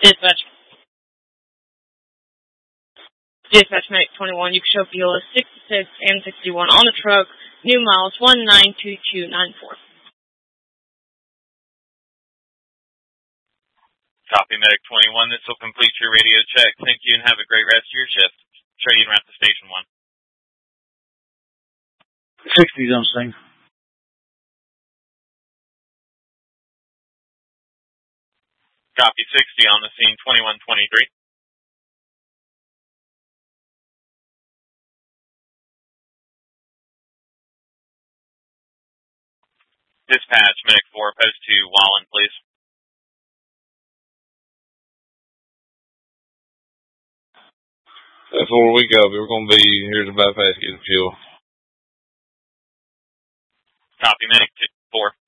Dispatch. Dispatch Medic 21, you can show Viola 66 and 61 on the truck, new miles 192294. Copy, Medic 21. This will complete your radio check. Thank you and have a great rest of your shift. Show you around to Station 1. 60's on scene. Copy, 60 on the scene, 2123. Dispatch, Medic 4, post to Wallen, please. That's where we go. We're going to be here to bypass get fuel. Copy, Medic 4.